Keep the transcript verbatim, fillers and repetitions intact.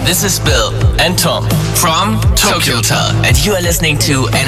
this is Bill and Tom from Tokyo Hotel, and you are listening to